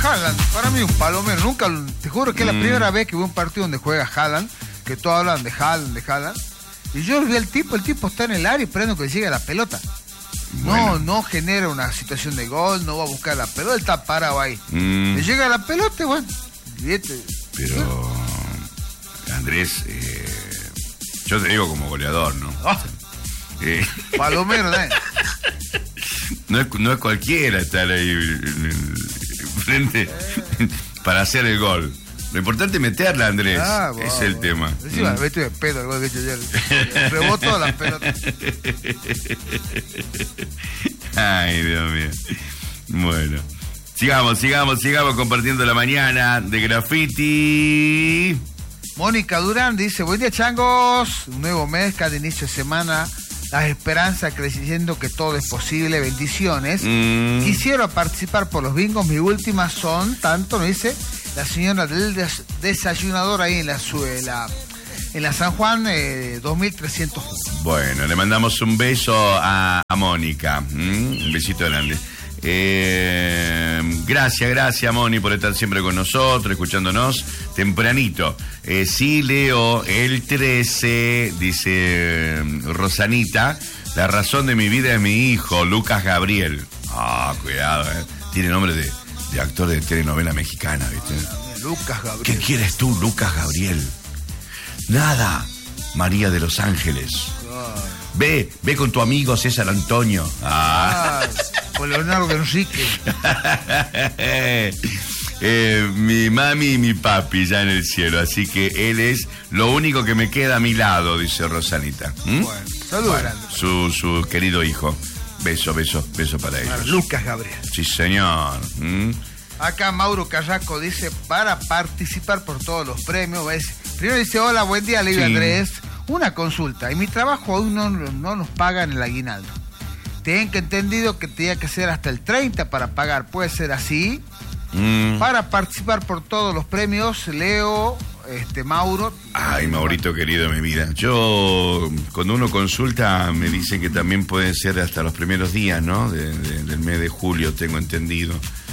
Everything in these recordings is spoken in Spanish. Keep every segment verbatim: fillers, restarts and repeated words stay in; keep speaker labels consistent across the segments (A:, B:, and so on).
A: Haaland, para mí un palomero. Nunca, te juro que es la mm. primera vez que veo un partido donde juega Haaland, que todos hablan de Haaland, de Haaland. Y yo vi al tipo, el tipo está en el área esperando que le llegue la pelota. Bueno. No, no genera una situación de gol, no va a buscar la pelota, él está parado ahí. Mm. Le llega la pelota, bueno. Este,
B: Pero, Andrés, eh, yo te digo como goleador, ¿no? Oh. Eh.
A: Palomero, ¿eh?
B: No es, no es cualquiera estar ahí frente para hacer el gol. Lo importante es meterla, Andrés. Ah, wow, es el wow. tema.
A: Encima, mm. vete de pedo el gol que he hecho ayer. Rebotó las pelotas.
B: Ay, Dios mío. Bueno. Sigamos, sigamos, sigamos compartiendo la mañana de Graffiti.
A: Mónica Durán dice, buen día, changos. Un nuevo mes, cada inicio de semana. Las esperanzas creciendo que todo es posible, bendiciones. Mm. Quisiera participar por los bingos, mis últimas son, tanto, me dice la señora del des desayunador ahí en la, en la, en la San Juan, eh, dos mil trescientos.
B: Bueno, le mandamos un beso a, a Mónica, mm, un besito grande. Eh, gracias, gracias Moni por estar siempre con nosotros, escuchándonos tempranito. Eh, sí, Leo, el trece, dice Rosanita, la razón de mi vida es mi hijo, Lucas Gabriel. Ah, cuidado, eh. Tiene nombre de, de actor de telenovela mexicana, ¿viste?
A: Lucas Gabriel.
B: ¿Qué quieres tú, Lucas Gabriel? Nada, María de los Ángeles. Ay. Ve, ve con tu amigo César Antonio. Ah.
A: Ay. Con Leonardo Enrique.
B: eh, mi mami y mi papi ya en el cielo, así que él es lo único que me queda a mi lado, dice Rosanita. ¿Mm?
A: Bueno, saludos. Bueno,
B: su, su querido hijo. Beso, beso, beso para ellos.
A: Lucas Gabriel.
B: Sí, señor. ¿Mm?
A: Acá Mauro Carrasco dice, para participar por todos los premios, ¿ves? Primero dice, hola, buen día, Leo sí. Andrés. Una consulta, en mi trabajo aún no, no nos pagan el aguinaldo. Tienen que entendido que tenía que ser hasta el treinta para pagar. ¿Puede ser así? Mm. Para participar por todos los premios, Leo, este, Mauro.
B: Ay, Maurito querido, mi vida. Yo, cuando uno consulta, me dicen que también pueden ser hasta los primeros días, ¿no? De, de, del mes de julio, tengo entendido.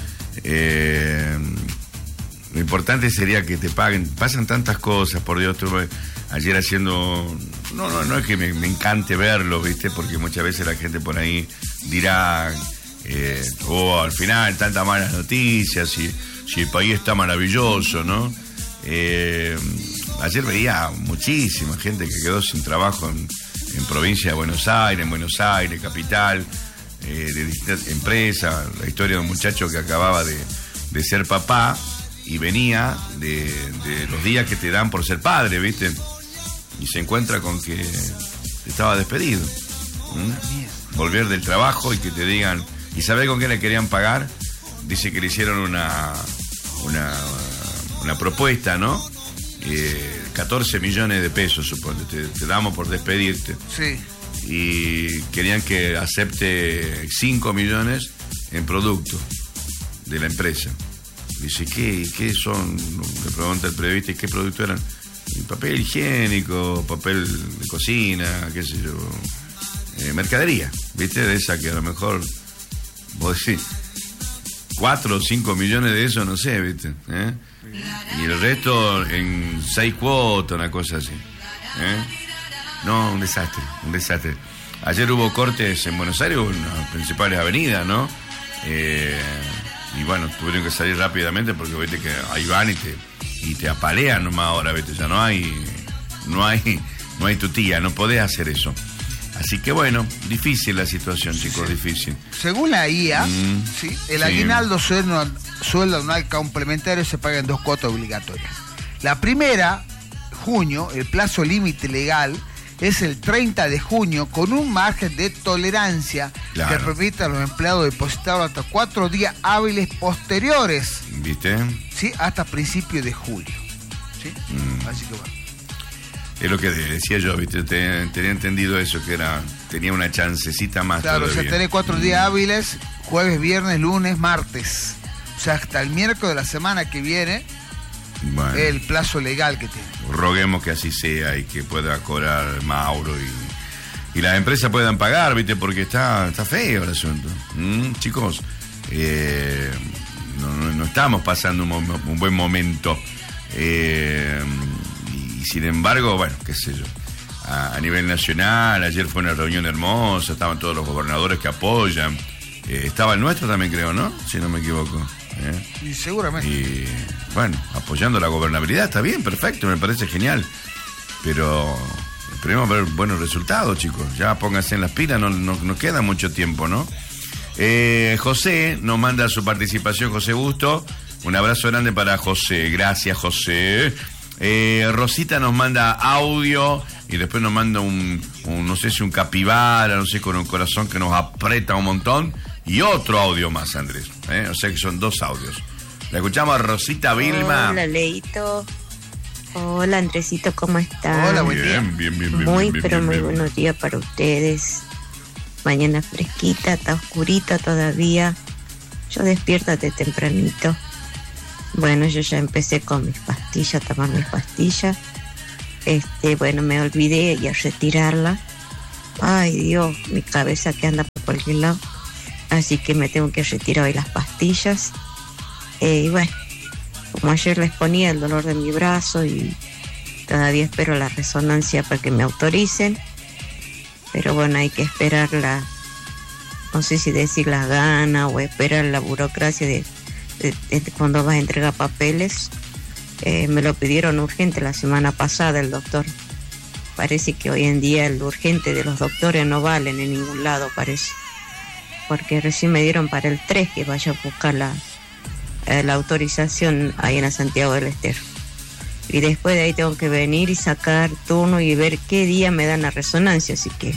B: Eh, lo importante sería que te paguen. Pasan tantas cosas, por Dios, estuve ayer haciendo... No, no, no es que me, me encante verlo, ¿viste? Porque muchas veces la gente por ahí dirá, eh, oh, al final, tantas malas noticias, si, si el país está maravilloso, ¿no? Eh, ayer veía muchísima gente que quedó sin trabajo en, en provincia de Buenos Aires, en Buenos Aires, capital, eh, de distintas empresas. La historia de un muchacho que acababa de, de ser papá y venía de, de los días que te dan por ser padre, ¿viste? Y se encuentra con que estaba despedido. ¿Mm? Volver del trabajo y que te digan, ¿y sabés con qué le querían pagar? Dice que le hicieron una una, una propuesta, ¿no? Eh, catorce millones de pesos, supongo, te, te damos por despedirte.
A: Sí.
B: Y querían que acepte cinco millones en producto de la empresa. Dice, ¿qué, qué son? Le pregunta el periodista, ¿qué producto eran? Papel higiénico, papel de cocina, qué sé yo, eh, mercadería, ¿viste? De esa que a lo mejor vos decís, cuatro o cinco millones de eso, no sé, ¿viste? ¿Eh? Y el resto en seis cuotas, una cosa así. ¿Eh? No, un desastre, un desastre. Ayer hubo cortes en Buenos Aires, en las principales avenidas, ¿no? Eh, y bueno, tuvieron que salir rápidamente porque viste que ahí van y te... y te apalean nomás ahora, ¿viste? Ya no hay, no hay, no hay tu tía, no podés hacer eso. Así que bueno, difícil la situación, chicos, sí. Difícil.
A: Según la I A, mm, ¿sí? el sí. aguinaldo sueldo, sueldo anual complementario se paga en dos cuotas obligatorias. La primera, junio, el plazo límite legal es el treinta de junio, con un margen de tolerancia claro. que permite a los empleados depositar hasta cuatro días hábiles posteriores.
B: ¿Viste?
A: Sí, hasta principios de julio. ¿Sí? Mm. Así que bueno.
B: Es lo que decía yo, ¿viste? Tenía entendido eso, que era tenía una chancecita más.
A: Claro, todavía. O sea, tenés cuatro mm. días hábiles, jueves, viernes, lunes, martes. O sea, hasta el miércoles de la semana que viene, bueno, el plazo legal que tiene.
B: Roguemos que así sea y que pueda cobrar Mauro y, y las empresas puedan pagar, ¿viste? Porque está, está feo el asunto. ¿Mm? Chicos, eh, no, no, no estamos pasando un, un buen momento. Eh, y sin embargo, bueno, qué sé yo, a, a nivel nacional, ayer fue una reunión hermosa, estaban todos los gobernadores que apoyan, eh, estaba el nuestro también, creo, ¿no? Si no me equivoco. ¿eh?
A: Y seguramente.
B: Y bueno, apoyando la gobernabilidad, está bien, perfecto, me parece genial, pero esperemos ver buenos resultados, chicos. Ya pónganse en las pilas, no, no, no queda mucho tiempo, ¿no? Eh, José nos manda su participación, José Busto. Un abrazo grande para José. Gracias, José. Eh, Rosita nos manda audio y después nos manda un, un, no sé si un capibara, no sé, con un corazón que nos aprieta un montón. Y otro audio más, Andrés. ¿eh? O sea que son dos audios. La escuchamos a Rosita Vilma.
C: Hola, Leito. Hola, Andresito, ¿cómo estás?
A: Hola, buen día.
B: Bien, bien, bien, bien.
C: Muy,
B: bien,
C: pero
B: bien,
C: muy
B: bien.
C: buenos días para ustedes. Mañana fresquita, está oscurita todavía. Yo despierta de tempranito. Bueno, yo ya empecé con mis pastillas, a tomar mis pastillas. Este, bueno, me olvidé y a retirarla. Ay, Dios, mi cabeza que anda por cualquier lado. Así que me tengo que retirar hoy las pastillas. Eh, y bueno, como ayer les ponía el dolor de mi brazo y todavía espero la resonancia para que me autoricen. Pero bueno, hay que esperar la, no sé si decir la gana o esperar la burocracia de, de, de cuando vas a entregar papeles. Eh, me lo pidieron urgente la semana pasada el doctor. Parece que hoy en día el urgente de los doctores no valen en ningún lado, parece. Porque recién me dieron para el tres que vaya a buscar la, eh, la autorización ahí en la Santiago del Estero. Y después de ahí tengo que venir y sacar turno y ver qué día me dan la resonancia. Así que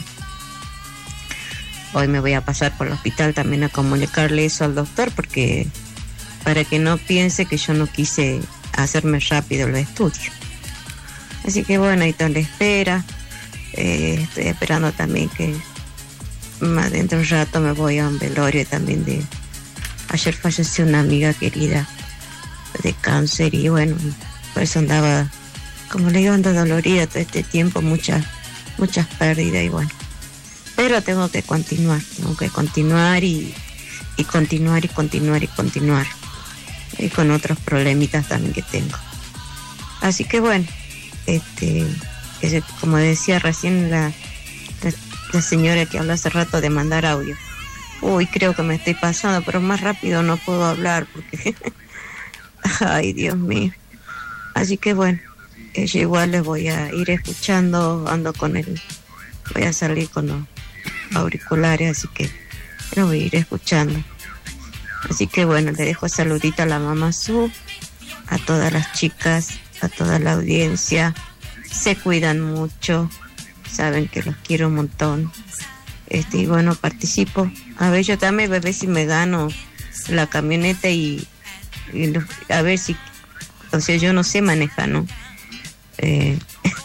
C: hoy me voy a pasar por el hospital también a comunicarle eso al doctor, porque para que no piense que yo no quise hacerme rápido el estudio. Así que bueno, ahí está la espera. Eh, estoy esperando también que más dentro de un rato me voy a un velorio también de... Ayer falleció una amiga querida de cáncer y bueno... Por eso andaba, como le digo, ando dolorida todo este tiempo, muchas, muchas pérdidas y bueno. Pero tengo que continuar, tengo que continuar y, y continuar y continuar y continuar. Y con otros problemitas también que tengo. Así que bueno, este, ese, como decía recién la, la, la señora que habló hace rato de mandar audio. Uy, creo que me estoy pasando, pero más rápido no puedo hablar porque... Ay, Dios mío. Así que bueno, eh, yo igual les voy a ir escuchando, ando con el, voy a salir con los auriculares, así que lo voy a ir escuchando. Así que bueno, le dejo saludito a la mamá Su, a todas las chicas, a toda la audiencia, se cuidan mucho, saben que los quiero un montón. Este, y bueno, participo. A ver, yo también, bebé, si me gano la camioneta y, y lo, a ver si... O sea, yo no sé manejar, ¿no? Eh,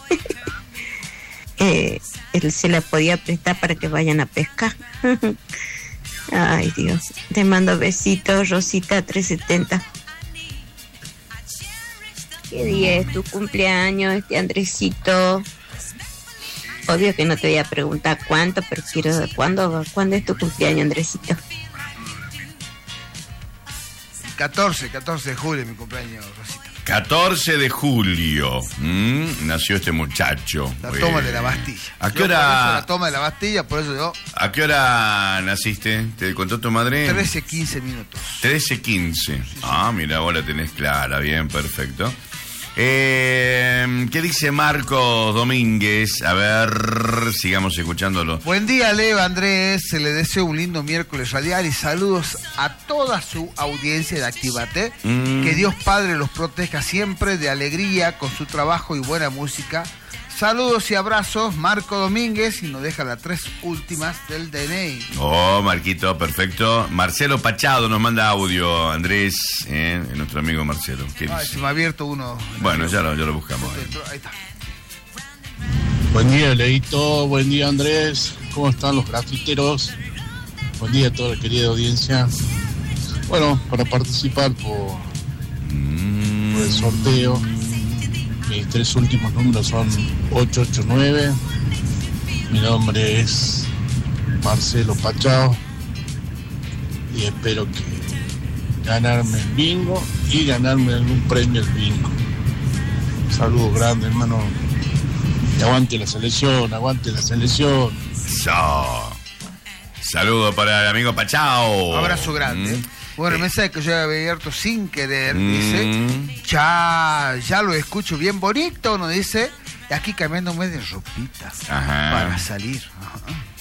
C: eh, él se la podía prestar para que vayan a pescar. Ay, Dios. Te mando besitos, Rosita trescientos setenta. ¿Qué día es tu cumpleaños, este Andresito? Obvio que no te voy a preguntar cuánto, pero quiero saber cuándo, cuándo es tu cumpleaños, Andresito.
A: catorce, catorce de julio, mi cumpleaños, Rosita.
B: catorce de julio ¿Mm? nació este muchacho.
A: La toma de la Bastilla.
B: ¿A qué
A: Yo
B: hora?
A: por eso la toma de la Bastilla, por eso yo...
B: ¿A qué hora naciste? ¿Te contó tu madre?
A: trece, quince minutos.
B: trece, quince.
A: Sí, sí.
B: Ah, mira, vos la tenés clara, bien, perfecto. Eh, ¿Qué dice Marcos Domínguez? A ver, sigamos escuchándolo.
A: Buen día, Leo, Andrés. Se le deseo un lindo miércoles radial y saludos a toda su audiencia de Actívate.
B: Mm.
A: Que Dios Padre los proteja siempre de alegría con su trabajo y buena música. Saludos y abrazos, Marco Domínguez, y nos deja las tres últimas del D N I.
B: Oh, Marquito, perfecto. Marcelo Pachado nos manda audio, Andrés, eh, nuestro amigo Marcelo. ¿Qué
A: Ay,
B: dice?
A: se me ha abierto uno.
B: Bueno, ya lo, ya lo buscamos.
A: Ahí está.
D: Buen día, Leito. Buen día, Andrés. ¿Cómo están los grafiteros? Buen día a toda la querida audiencia. Bueno, para participar por, por el sorteo, mis tres últimos números son ocho ocho nueve. Mi nombre es Marcelo Pachao y espero que ganarme el bingo y ganarme algún premio el bingo. Saludos grandes, hermano. Y aguante la selección, aguante la selección.
B: So. Saludos para el amigo Pachao.
A: Abrazo grande. Mm. Bueno, el mensaje que yo había abierto sin querer,
B: Mm.
A: dice, ya, ya lo escucho bien bonito, nos dice, y aquí cambiándome de ropita.
B: Ajá.
A: Para salir. Ajá.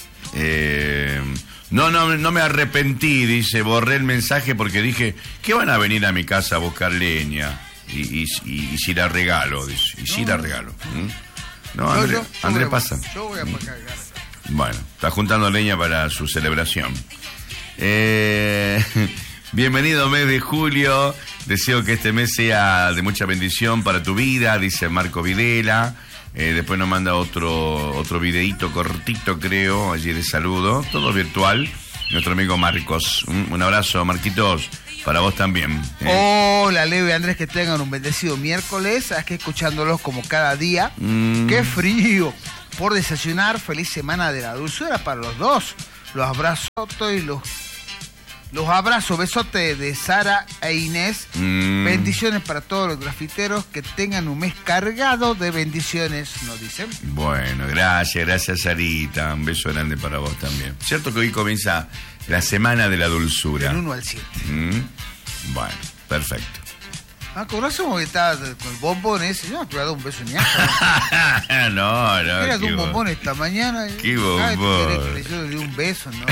B: Eh, no, no, no me arrepentí, dice, borré el mensaje porque dije, ¿qué van a venir a mi casa a buscar leña? Y, y, y, y si la regalo, dice, y si no. la regalo. ¿Mm? No, André, yo, yo, André
A: yo
B: pasa.
A: Yo voy a pagar.
B: Bueno, está juntando leña para su celebración. Eh, bienvenido mes de julio. Deseo que este mes sea de mucha bendición para tu vida, dice Marco Videla. Eh, después nos manda otro otro videíto cortito, creo. Allí le saludo. Todo virtual. Nuestro amigo Marcos. Un, un abrazo, Marquitos. Para vos también.
A: ¿eh? Hola, Leo y Andrés, que tengan un bendecido miércoles. Aquí escuchándolos como cada día. Mm. ¡Qué frío! Por desayunar, feliz semana de la dulzura para los dos. Los abrazo y los, los abrazo, besote de Sara e Inés. Mm. Bendiciones para todos los grafiteros, que tengan un mes cargado de bendiciones, nos dicen.
B: Bueno, gracias, gracias Sarita. Un beso grande para vos también. Cierto que hoy comienza la semana de la dulzura.
A: Del uno al siete.
B: Mm. Bueno, perfecto.
A: Ah, con razón que estaba con el bombón ese. Yo no te voy a dar un beso ni a
B: No, no.
A: Era de un bombón esta mañana.
B: Qué bombón.
A: Yo le di un beso, ¿no?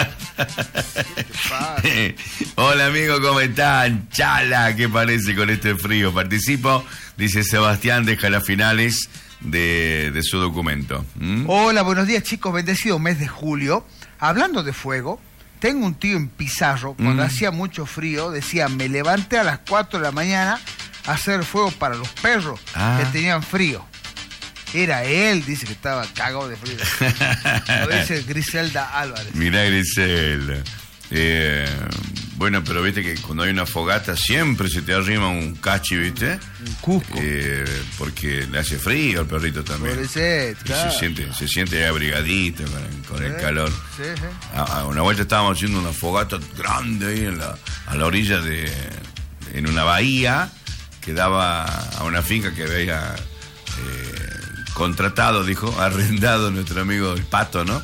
A: ¿Qué te pasa?
B: Hola, amigo, ¿cómo están? Chala, ¿qué parece con este frío? Participo, dice Sebastián, deja las finales de, de su documento. ¿Mm?
A: Hola, buenos días, chicos. Bendecido mes de julio. Hablando de fuego, tengo un tío en Pizarro, cuando mm. hacía mucho frío, decía, me levanté a las cuatro de la mañana a hacer fuego para los perros ah. que tenían frío. Era él, dice que estaba cagado de frío. Lo dice Griselda Álvarez.
B: Mirá, Griselda. Eh, bueno, pero viste que cuando hay una fogata siempre se te arrima un cachi, ¿viste?
A: Un cusco.
B: Eh, porque le hace frío al perrito también.
A: Por ese, claro.
B: Se siente, se siente abrigadito con, con el
A: sí,
B: calor.
A: Sí, sí.
B: A, a una vuelta estábamos haciendo una fogata grande ahí en la, a la orilla de, en una bahía que daba a una finca que había eh, contratado, dijo, arrendado nuestro amigo el Pato, ¿no?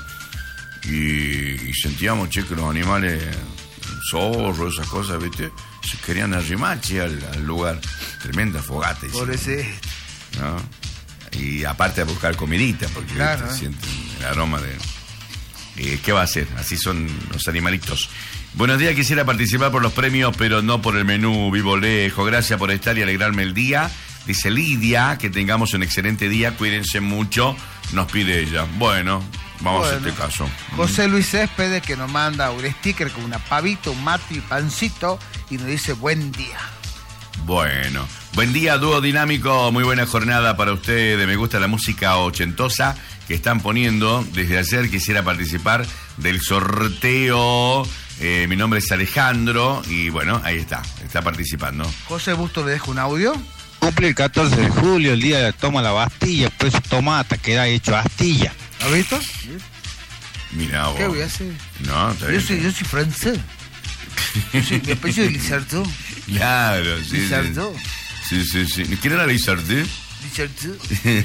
B: Y, y sentíamos, che, que los animales, zorros, esas cosas, ¿viste? Se querían arrimar, che, al, al lugar. Tremenda fogata.
A: Por ese.
B: ¿No? Y aparte de buscar comidita, porque
A: claro,
B: ¿viste? Sienten el aroma de... Eh, ¿Qué va a hacer? Así son los animalitos. Buenos días, quisiera participar por los premios, pero no por el menú. Vivo lejos. Gracias por estar y alegrarme el día. Dice Lidia, que tengamos un excelente día. Cuídense mucho, nos pide ella. Bueno... Vamos bueno, a este caso.
A: José Luis Céspedes, que nos manda un sticker con una pavita, un mate y pancito y nos dice buen día.
B: Bueno, buen día, dúo dinámico, muy buena jornada para ustedes. Me gusta la música ochentosa que están poniendo. Desde ayer quisiera participar del sorteo. Eh, mi nombre es Alejandro y bueno, ahí está, está participando.
A: José Busto le dejo un audio.
E: Cumple el catorce de julio, el día de toma la Bastilla, por eso toma hasta queda hecho astilla.
A: ¿Has visto?
B: Mira vos.
A: ¿Qué voy a hacer?
B: No, está bien.
A: Yo soy, yo soy francés. Yo soy mi apellido de Lizardo.
B: Claro, sí.
A: Lizardo.
B: Sí, sí, sí. ¿Quién era Lizardo?
A: Lizardo.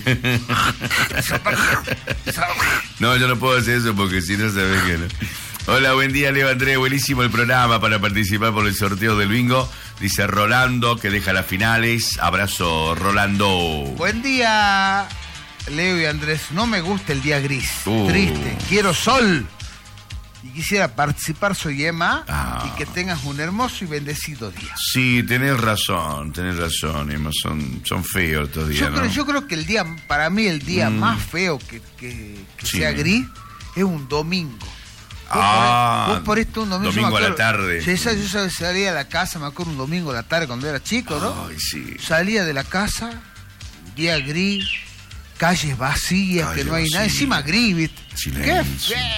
B: No, yo no puedo hacer eso porque si no sabés que no. Hola, buen día, Leo Andrés. Buenísimo el programa para participar por el sorteo del bingo. Dice Rolando, que deja las finales. Abrazo, Rolando.
A: Buen día, Leo y Andrés. No me gusta el día gris.
B: Uh.
A: Triste. Quiero sol. Y quisiera participar, soy Emma.
B: Ah.
A: Y que tengas un hermoso y bendecido día.
B: Sí, tenés razón, tenés razón, Emma. Son, son feos estos días,
A: yo,
B: ¿no?
A: creo, yo creo que el día, para mí, el día mm. más feo que, que, que
B: sí.
A: sea gris es un domingo. Vos
B: Ah,
A: por, vos por esto un domingo,
B: domingo
A: acuerdo,
B: a la tarde.
A: Yo, yo salía de la casa, me acuerdo un domingo a la tarde cuando era chico, ¿no?
B: Ay, sí.
A: Salía de la casa, día gris, calles vacías,
B: Calle
A: que no hay
B: vacía.
A: nada, encima gris, ¿viste?
B: Silencio.
A: ¡Qué feo!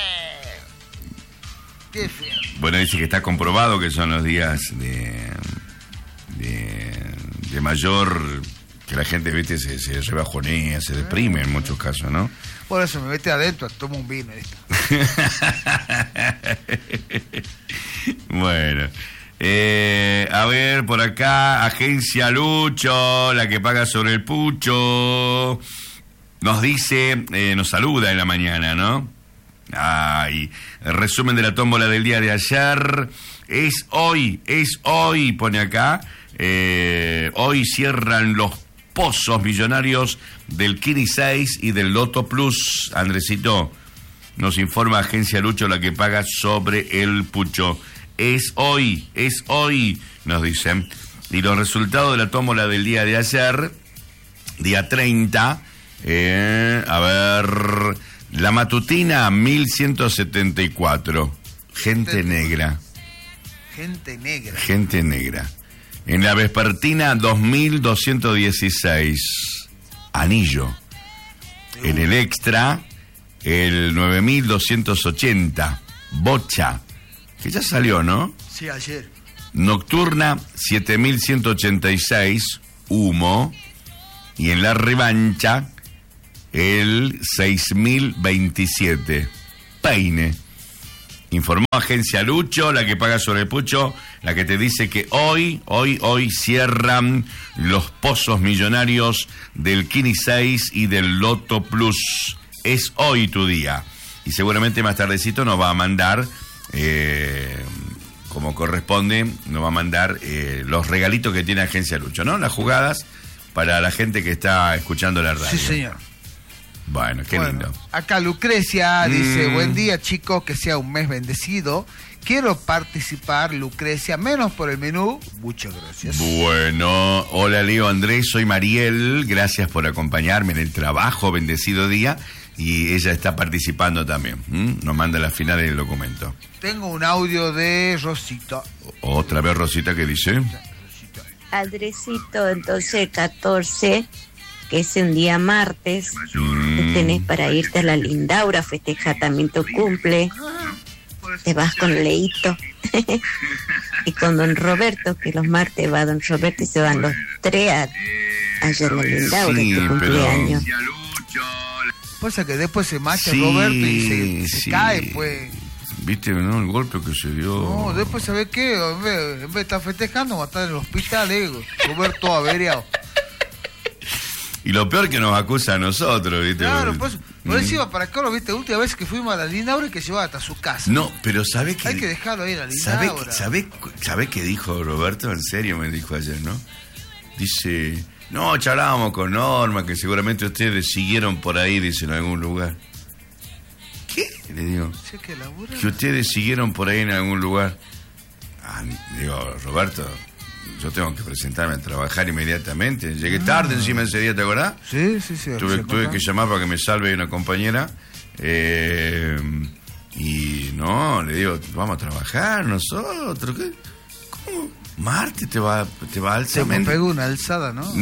A: ¡Qué feo!
B: Bueno, dice que está comprobado que son los días de, de, de mayor, que la gente, viste, se, se rebajonea, se deprime en muchos casos, ¿no?
A: Por eso me metí adentro, tomo un vino. ¿Listo?
B: Bueno, Eh, a ver, por acá, Agencia Lucho, la que paga sobre el pucho. Nos dice, eh, nos saluda en la mañana, ¿no? Ay, el resumen de la tómbola del día de ayer. Es hoy, es hoy, pone acá. Eh, hoy cierran los pozos millonarios del Kini seis y del Loto Plus. Andresito, nos informa Agencia Lucho, la que paga sobre el pucho. Es hoy, es hoy, nos dicen. Y los resultados de la tómbola del día de ayer, día treinta, eh, a ver, la matutina mil ciento setenta y cuatro, gente negra.
A: Gente negra.
B: Gente negra. En la vespertina dos mil doscientos dieciséis, anillo. Uh. En el extra, el nueve mil doscientos ochenta, bocha. Que ya salió, ¿no?
A: Sí, ayer.
B: Nocturna, siete mil ciento ochenta y seis, humo. Y en la revancha, el seis mil veintisiete, peine. Informó Agencia Lucho, la que paga sobre el pucho, la que te dice que hoy, hoy, hoy cierran los pozos millonarios del Kini seis y del Loto Plus. Es hoy tu día. Y seguramente más tardecito nos va a mandar... Eh, como corresponde, nos va a mandar eh, los regalitos que tiene Agencia Lucho, ¿no? Las jugadas para la gente que está escuchando la radio.
A: Sí, señor.
B: Bueno, qué
A: bueno,
B: lindo.
A: Acá Lucrecia mm. dice, buen día, chicos, que sea un mes bendecido. Quiero participar, Lucrecia, menos por el menú. Muchas gracias.
B: Bueno, hola Leo, Andrés, soy Mariel. Gracias por acompañarme en el trabajo, bendecido día. Y ella está participando también. ¿Mm? Nos manda las finales del documento.
A: Tengo un audio de Rosita.
B: Otra vez Rosita, ¿qué dice?
C: Andresito, entonces catorce, que es un día martes, mm. tenés para irte a la Lindaura, festejar también tu cumple. Te vas con Leito y con don Roberto, que los martes va don Roberto y se van los tres a, allá a la Lindaura, sí, tu cumpleaños.
B: Pero...
A: Pasa que después se marcha
B: sí,
A: Roberto y se, se
B: sí.
A: cae, pues.
B: ¿Viste, no? El golpe que se dio.
A: No, después, ¿sabes qué? En vez, en vez de estar festejando, va a estar en el hospital, eh, Roberto averiado.
B: Y lo peor que nos acusa a nosotros, ¿viste?
A: Claro, pues, por eso iba para acá, ¿viste? La última vez que fuimos a la Lindaura, que llevaba hasta su casa.
B: No, pero ¿sabés qué?
A: Hay que dejarlo ahí en la Lindaura.
B: ¿Sabés sabe qué dijo Roberto? En serio me dijo ayer, ¿no? Dice... No, charlábamos con Norma, que seguramente ustedes siguieron por ahí, dice, en algún lugar. ¿Qué? Le digo.
A: ¿Sí que labura?
B: Que ustedes siguieron por ahí en algún lugar. Ah, digo, Roberto, yo tengo que presentarme a trabajar inmediatamente. Llegué ah. tarde encima ese día, ¿te acordás?
A: Sí, sí, sí.
B: Tuve, tuve que llamar para que me salve una compañera. Eh, y no, le digo, vamos a trabajar nosotros. ¿Qué? ¿Cómo? Marte te va, te va a alzar.
A: Se me pegó una alzada, ¿no?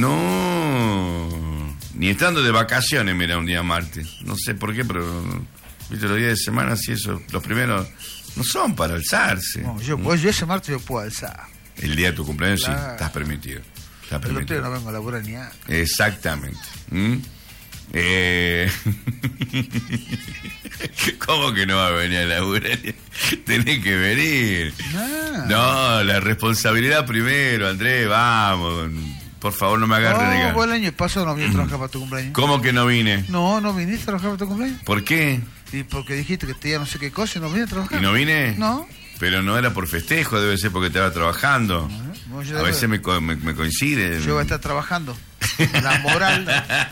B: No, ni estando de vacaciones, mira, un día Marte. No sé por qué, pero viste, los días de semana, sí, eso, los primeros no son para alzarse.
A: No, yo, pues, yo ese martes yo puedo alzar.
B: El día de tu cumpleaños, claro. Sí, estás permitido. Estás permitido.
A: El otro día no vengo a laburar ni nada.
B: Exactamente. ¿Mm? Eh... ¿Cómo que no va a venir a laburar? Tenés que venir. No. no, la responsabilidad primero, Andrés, vamos. Por favor, no me hagas
A: no,
B: renegar.
A: No, el año pasado no vine a trabajar para tu cumpleaños.
B: ¿Cómo que no vine?
A: No, no viniste a trabajar para tu cumpleaños.
B: ¿Por qué?
A: Y porque dijiste que tenía no sé qué cosa y no vine a trabajar.
B: ¿Y no vine?
A: No.
B: Pero no era por festejo, debe ser porque estaba trabajando. No, no, a veces me, me, me coincide.
A: Yo voy a estar trabajando. La moral.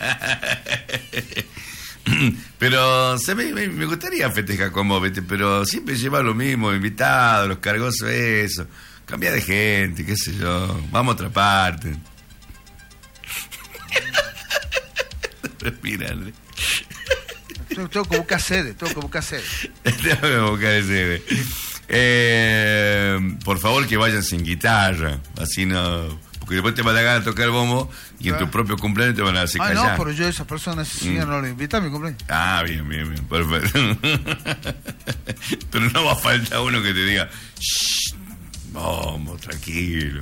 B: Pero se me, me, me gustaría festejar con vos, ¿viste? Pero siempre lleva lo mismo, invitados, los cargosos, eso. Cambia de gente, qué sé yo. Vamos a otra parte. Respira, Andrés.
A: Tengo, tengo que buscar sede, tengo que buscar sede.
B: Tengo que buscar sede. Eh, por favor, que vayan sin guitarra, así no... Porque después te van a ganar a tocar el bombo y en tu propio cumpleaños te van a hacer
A: ah,
B: callar.
A: Ah, no, pero yo a esa persona, ese señor mm. no lo invita a mi cumpleaños.
B: Ah, bien, bien, bien, perfecto. Pero no va a faltar uno que te diga, shh, bombo, tranquilo.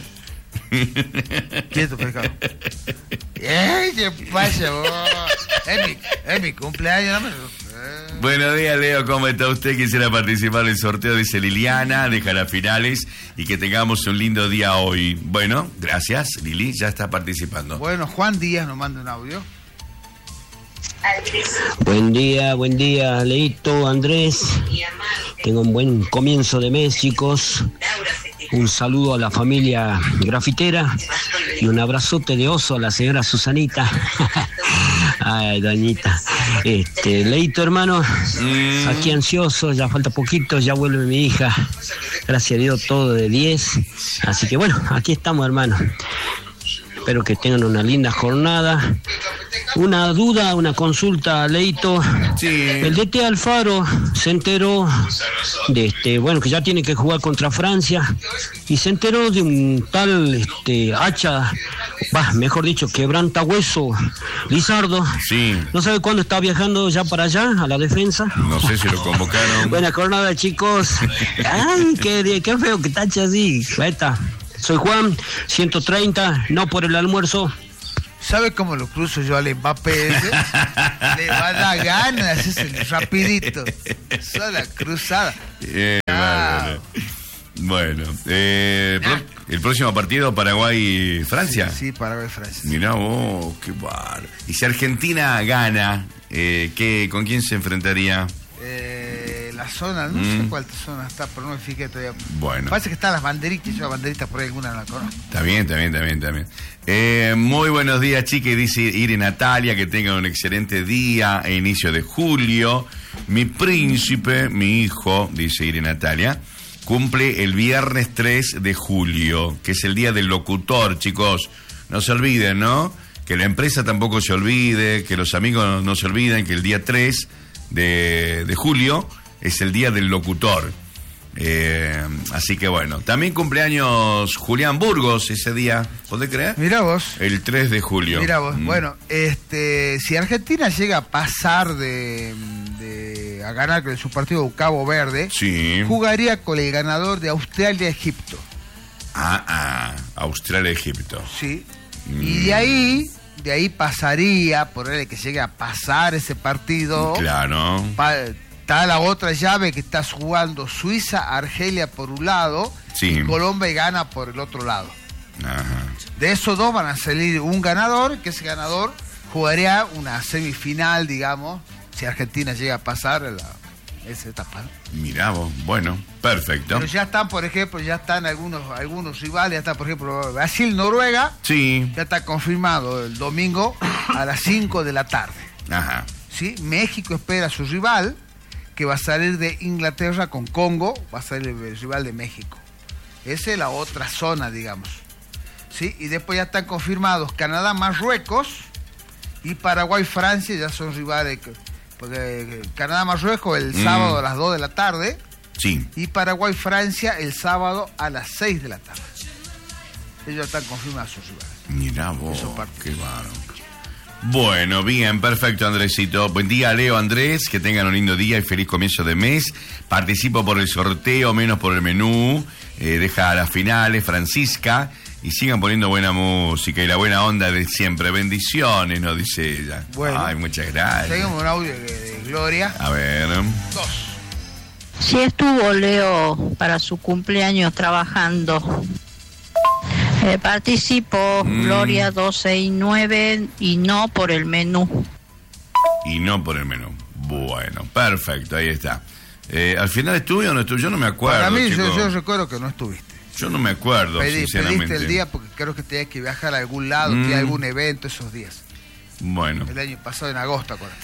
B: ¿Eh?
A: Quieto, pescado. ¡Ey, qué pasa, vos! Es mi, es mi cumpleaños, no me...
B: Buenos días, Leo, ¿cómo está usted? Quisiera participar en el sorteo, dice Liliana, deja las finales y que tengamos un lindo día hoy. Bueno, gracias, Lili, ya está participando.
A: Bueno, Juan Díaz nos manda un audio.
F: Buen día, buen día, Leito, Andrés. Tengo un buen comienzo de mes, chicos. Un saludo a la familia grafitera y un abrazote de oso a la señora Susanita. Ay, doñita. Este, Leito, hermano, mm. aquí ansioso, ya falta poquito, ya vuelve mi hija. Gracias a Dios, todo de diez. Así que bueno, aquí estamos, hermano. Espero que tengan una linda jornada. Una duda, una consulta, Leito.
B: Sí.
F: El D T Alfaro se enteró de este, bueno, que ya tiene que jugar contra Francia y se enteró de un tal este hacha, bah, mejor dicho, quebrantahueso, Lizardo.
B: Sí.
F: ¿No sabe cuándo está viajando ya para allá, a la defensa?
B: No sé si lo convocaron.
F: Buena jornada, chicos. Ay, qué, qué feo que tacha así. Ahí está. Soy Juan, ciento treinta, no por el almuerzo.
A: ¿Sabe cómo lo cruzo yo al Mbappé ese? Le va a dar ganas, es rapidito. Sola cruzada.
B: Eh, ah. Bueno, bueno eh, ah. el próximo partido Paraguay-Francia.
A: Sí, sí, Paraguay-Francia.
B: Mirá vos, qué bar. Y si Argentina gana, eh, ¿qué, ¿con quién se enfrentaría?
A: Eh, la zona, no mm. sé cuál zona está, pero no me fijé todavía.
B: Bueno.
A: Parece que están las banderitas, yo las banderitas por ahí alguna no la conozco.
B: Está bien, está bien, está bien, está bien. Eh, muy buenos días, chicas, dice Iri Natalia, que tengan un excelente día e inicio de julio. Mi príncipe, mi hijo, dice Iri Natalia, cumple el viernes tres de julio, que es el día del locutor, chicos. No se olviden, ¿no? Que la empresa tampoco se olvide, que los amigos no se olviden que el día tres de, de julio es el día del locutor. Eh, así que bueno, también cumpleaños Julián Burgos ese día, ¿podés creer?
A: Mirá vos.
B: El tres de julio.
A: Mirá vos.
B: Mm.
A: Bueno, este, si Argentina llega a pasar de, de a ganar con su partido Cabo Verde,
B: sí,
A: jugaría con el ganador de Australia-Egipto.
B: Ah, ah, Australia-Egipto.
A: Sí. Mm. Y de ahí, de ahí pasaría, por el que llegue a pasar ese partido.
B: Claro.
A: Pa, Está la otra llave que estás jugando Suiza-Argelia por un lado,
B: sí,
A: y Colombia y Ghana por el otro lado.
B: Ajá.
A: De esos dos van a salir un ganador, que ese ganador jugaría una semifinal, digamos, si Argentina llega a pasar la, esa etapa.
B: Mirá vos, bueno, perfecto.
A: Pero ya están, por ejemplo, ya están algunos algunos rivales, ya está, por ejemplo, Brasil-Noruega,
B: sí,
A: ya está confirmado el domingo a las cinco de la tarde.
B: Ajá.
A: ¿Sí? México espera a su rival, que va a salir de Inglaterra con Congo, va a salir el rival de México. Esa es la otra zona, digamos. ¿Sí? Y después ya están confirmados Canadá, Marruecos y Paraguay, Francia, ya son rivales. Porque Canadá, Marruecos el mm. sábado a las dos de la tarde.
B: Sí.
A: Y Paraguay, Francia el sábado a las seis de la tarde. Ellos están confirmados sus rivales.
B: Mirá vos, qué bárbaro. Bueno, bien, perfecto, Andresito. Buen día, Leo, Andrés, que tengan un lindo día y feliz comienzo de mes. Participo por el sorteo, menos por el menú. Eh, deja las finales, Francisca, y sigan poniendo buena música y la buena onda de siempre. Bendiciones, nos dice ella.
A: Bueno,
B: ay, muchas gracias.
A: Tenemos un audio de, de Gloria.
B: A ver.
A: Dos.
G: Sí estuvo Leo para su cumpleaños trabajando. Eh, participo, mm. Gloria dos seis nueve, y no por el menú.
B: Y no por el menú. Bueno, perfecto, ahí está. Eh, ¿Al final estuve o no estuve? Yo no me acuerdo.
A: Para mí,
B: yo,
A: yo recuerdo que no estuviste.
B: Yo no me acuerdo,
A: Pedí,
B: sinceramente.
A: Pediste el día porque creo que tenías que viajar a algún lado, mm. que hay algún evento esos días.
B: Bueno.
A: El año pasado, en agosto, acuérdate.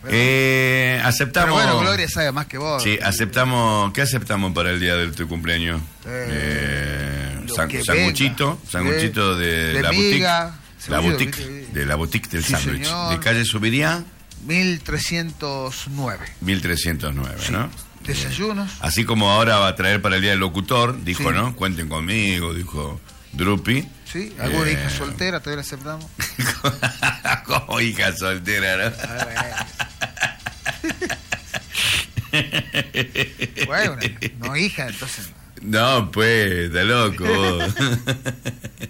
B: Eh, aceptamos.
A: Pero bueno, Gloria sabe más que vos.
B: Sí, aceptamos. ¿Qué aceptamos para el día de tu cumpleaños? Eh, eh, san, sanguchito, sanguchito de,
A: de
B: la
A: miga,
B: boutique, la boutique, de la boutique del sí, sándwich. De calle Subiría.
A: mil trescientos nueve.
B: mil trescientos nueve, sí. ¿No?
A: Desayunos.
B: Eh, así como ahora va a traer para el día del locutor, dijo, sí, ¿no? Cuenten conmigo, dijo Drupi.
A: Sí, alguna eh... hija soltera, todavía la aceptamos.
B: Como hija soltera, ¿no?
A: Bueno, no hija, entonces.
B: No, pues, está loco.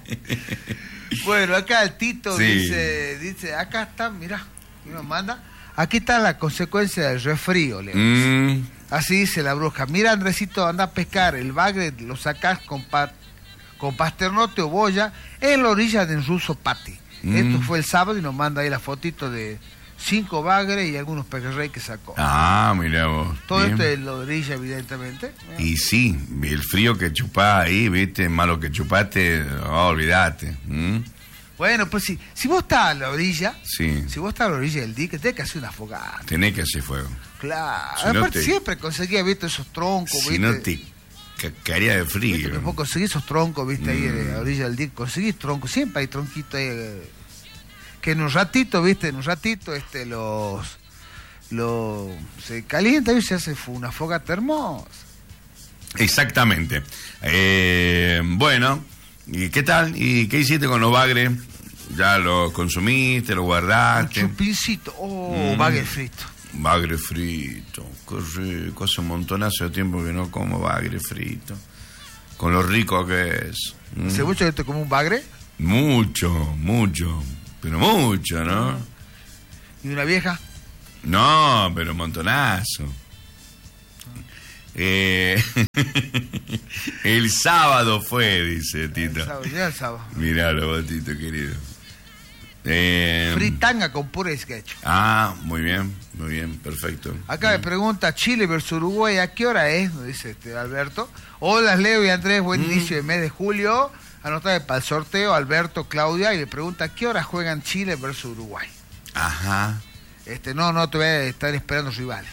A: Bueno, acá el Tito, sí,
B: sí,
A: dice, dice, acá está, mirá, y nos manda. Aquí está la consecuencia del resfrío, Leo.
B: Mm.
A: Así dice la bruja. Mira, Andresito, anda a pescar. El bagre lo sacás con, pa con pasternote o boya en la orilla del ruso Pati. Mm. Esto fue el sábado y nos manda ahí la fotito de cinco bagres y algunos pejerrey que sacó.
B: Ah, mira vos.
A: Todo
B: Bien.
A: esto es la orilla, evidentemente.
B: Y sí, el frío que chupás ahí, viste, malo que chupaste, oh, olvídate. ¿Mm?
A: Bueno, pues si, si vos estás a la orilla,
B: Sí.
A: si vos estás a la orilla del dique, tenés que hacer una fogata.
B: Tenés que hacer fuego.
A: Claro.
B: Si no
A: Aparte
B: te-
A: siempre conseguía, viste, esos troncos,
B: Si
A: viste.
B: no te cacaría de frío.
A: Viste, vos conseguís esos troncos, viste, ahí en
B: Mm.
A: la orilla del dique, conseguís troncos, siempre hay tronquitos ahí, eh, que en un ratito, viste, en un ratito, este, los, los, se calienta y se hace fu- una fogata hermosa.
B: Exactamente. Eh, bueno, ¿y qué tal? ¿Y qué hiciste con los bagres? ¿Ya los consumiste, los
A: Un
B: guardaste?
A: chupincito, oh,
B: Mm.
A: bagre frito.
B: Bagre frito, qué rico, hace un montonazo de tiempo que no como bagre frito. Con lo rico que es. Mm.
A: ¿Hace mucho que te como un bagre?
B: Mucho, mucho, pero mucho, ¿no?
A: ¿Y una vieja?
B: No, pero montonazo. Eh, el sábado fue, dice Tito.
A: El sábado, ya el sábado.
B: Miralo, vos, Tito, querido. Eh,
A: Fritanga con pura sketch.
B: ah, muy bien, muy bien, perfecto.
A: Acá me pregunta Chile versus Uruguay, ¿a qué hora es? Nos dice este Alberto. Hola Leo y Andrés, buen
B: Mm.
A: inicio de mes de julio. Anotad para el sorteo Alberto, Claudia, y le pregunta ¿a qué hora juegan Chile versus Uruguay?
B: Ajá.
A: Este, no, no te voy a estar esperando rivales.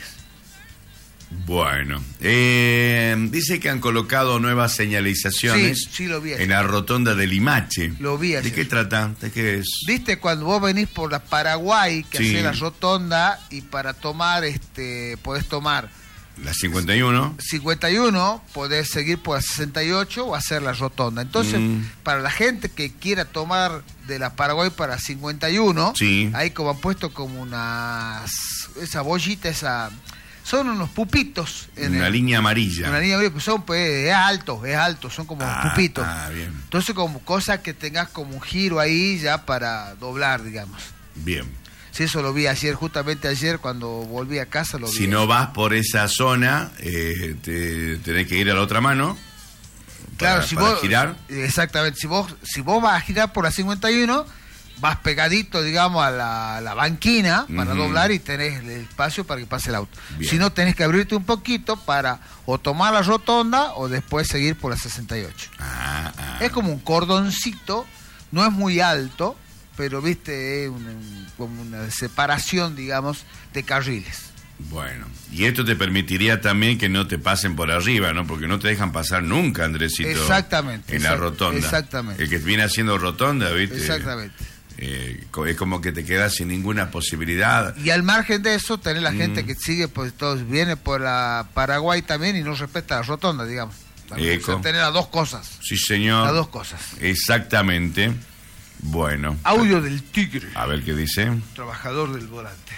B: Bueno, eh, dice que han colocado nuevas señalizaciones
A: Sí, sí lo vi ayer.
B: en la rotonda de Limache.
A: Lo vi
B: ¿De
A: ayer.
B: qué trata? ¿De qué es?
A: ¿Viste cuando vos venís por la Paraguay, que
B: Sí.
A: hace la rotonda, y para tomar, este, podés tomar
B: La cincuenta y uno.
A: cincuenta y uno, podés seguir por la sesenta y ocho o hacer la rotonda. Entonces,
B: Mm.
A: para la gente que quiera tomar de la Paraguay para cincuenta y uno,
B: Sí.
A: ahí como han puesto como unas, esa bollita, esa, son unos pupitos. En
B: Una
A: el-
B: línea amarilla.
A: Una línea amarilla, pues son, pues, es alto, es alto, son como
B: Ah,
A: pupitos.
B: ah, bien.
A: Entonces, como cosa que tengas como un giro ahí ya para doblar, digamos.
B: Bien.
A: Sí, eso lo vi ayer, justamente ayer cuando volví a casa lo vi.
B: Si no vas por esa zona, eh, te tenés que ir a la otra mano.
A: Claro,
B: para,
A: si
B: para
A: vos
B: girar.
A: exactamente, si vos si vos vas a girar por la cincuenta y uno, vas pegadito, digamos, a la, a la banquina para
B: Ujú.
A: doblar y tenés el espacio para que pase el auto.
B: Bien.
A: Si no, tenés que abrirte un poquito para o tomar la rotonda o después seguir por la sesenta y ocho.
B: Ah, ah.
A: Es como un cordoncito, no es muy alto, pero viste, es un- un- como una separación, digamos, de carriles.
B: Bueno, y esto te permitiría también que no te pasen por arriba, ¿no? Porque no te dejan pasar nunca, Andresito.
A: Exactamente,
B: En la
A: exact-
B: rotonda.
A: exactamente.
B: El que viene haciendo rotonda, ¿viste?
A: Exactamente.
B: Eh, co- es como que te quedas sin ninguna posibilidad.
A: Y al margen de eso, tenés la
B: Mm.
A: gente que sigue, pues todos viene por la Paraguay también y no respeta la rotonda, digamos. También,
B: Eco.
A: o sea, tener las dos cosas.
B: Sí, señor.
A: Las dos cosas.
B: Exactamente. Bueno.
A: Audio del tigre,
B: A ver qué dice.
A: trabajador del volante.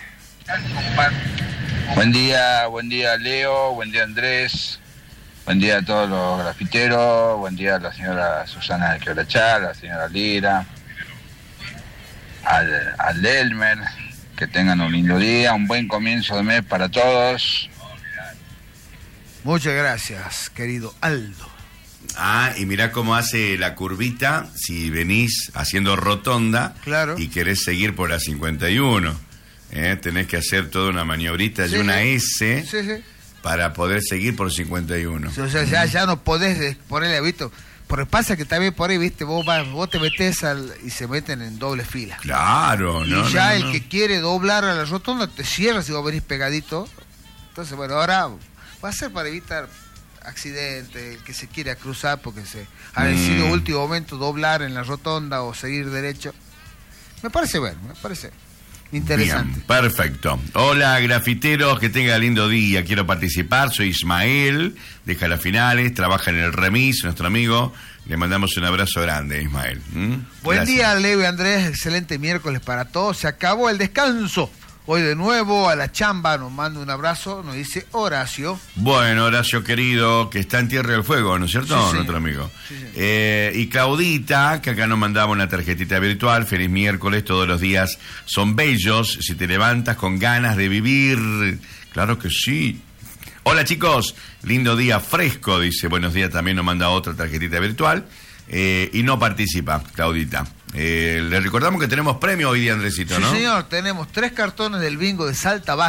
H: Buen día, buen día Leo, buen día Andrés, buen día a todos los grafiteros, buen día a la señora Susana de Quebrachá, a la señora Lira, al, al Elmer, que tengan un lindo día, un buen comienzo de mes para todos.
A: Muchas gracias, querido Aldo.
B: Ah, y mirá cómo hace la curvita si venís haciendo rotonda
A: Claro.
B: y querés seguir por la cincuenta y uno. ¿eh? Tenés que hacer toda una maniobrita
A: Sí,
B: y una
A: sí.
B: S
A: Sí, sí.
B: para poder seguir por cincuenta y uno.
A: O sea, ya, ya no podés eh, ponerle, ¿viste? Porque pasa que también por ahí, ¿viste? Vos, vas, vos te metés al, y se meten en doble fila.
B: Claro,
A: Y
B: ¿no?
A: ya
B: no,
A: el
B: no.
A: que quiere doblar a la rotonda te cierra si vos venís pegadito. Entonces, bueno, ahora va a ser para evitar accidentes, el que se quiera cruzar porque se ha decidido
B: Mm.
A: último momento doblar en la rotonda o seguir derecho. Me parece bueno, me parece interesante.
B: Bien, perfecto. Hola, grafiteros, que tenga lindo día. Quiero participar. Soy Ismael, de Jalafinales, trabaja en el Remis, nuestro amigo. Le mandamos un abrazo grande, Ismael. ¿Mm?
A: Buen
B: Gracias.
A: día, Leo y Andrés. Excelente miércoles para todos. Se acabó el descanso. Hoy de nuevo a la chamba, nos manda un abrazo, nos dice Horacio.
B: Bueno, Horacio querido, que está en Tierra del Fuego, ¿no es cierto?
A: Sí,
B: Nuestro amigo.
A: Sí, sí.
B: Eh, y Claudita, que acá nos mandaba una tarjetita virtual. Feliz miércoles, todos los días son bellos si te levantas con ganas de vivir. Claro que sí. Hola chicos, lindo día fresco, dice. Buenos días, también nos manda otra tarjetita virtual. Eh, y no participa, Claudita. Eh, le recordamos que tenemos premio hoy día, Andresito, ¿no?
A: Sí, señor, tenemos tres cartones del bingo de Salta